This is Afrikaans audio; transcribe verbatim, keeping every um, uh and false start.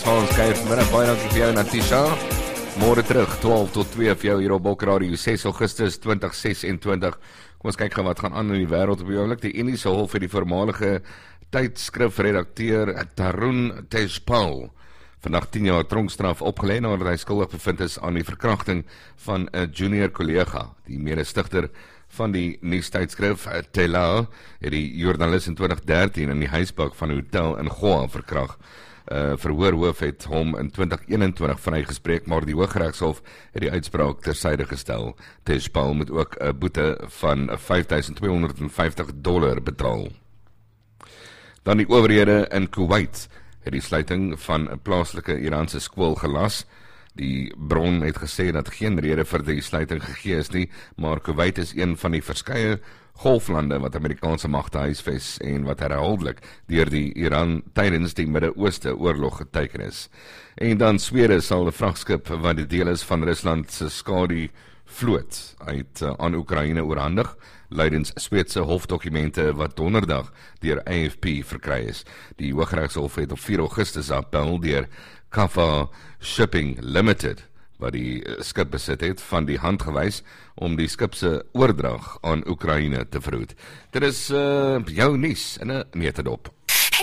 gaan ons kyk vanmiddag. Baie dankie vir jou, Natisha. Môre terug, twaalf tot twee vir jou hier op Bok Radio, ses Augustus twintig ses en twintig. Kom ons kyk gou wat gaan aan in die wêreld op die oomblik. Die Indiese Hof het die voormalige tydskrifredakteur Tarun Tejpal vandag tien jaar tronkstraf opgelê nadat hy skuldig bevind is aan die verkrachting van 'n junior kollega. Die mede-stigter van die nuustydskrif Tela het die joernalis in twintig dertien in die huisbak van 'n hotel in Goa verkrag. Uh, verhoorhoof het hom in twintig eenentwintig vrygespreek, maar die Hooggeregshof het die uitspraak tersyde gestel. Tejpal moet ook 'n boete van vyf duisend tweehonderd vyftig dollar betaal. Dan die owerhede in Kuwait het die sluiting van 'n plaaslike Iraanse skool gelas. Die bron het gesê dat geen rede vir die sluiting gegee is nie, maar Kuwait is een van die verskeie golflande wat Amerikaanse magte huisves en wat herhaaldelik deur die Iran tydens die Midde-Ooste oorlog geteken is. En dan Swede sal 'n vragskip wat die deel is van Rusland se skadu vloot uit uh, aan Oekraïne oorhandig, luidens Sweedse hofdokumente wat donderdag deur A F P verkry is. Die Hooggeregshof het op vier Augustus appel deur Kafa Shipping Limited, wat die skip besit het, van die hand gewys om die skip se oordrag aan Oekraïne te verhoed. Dit is uh, jou nuus in 'n neutedop.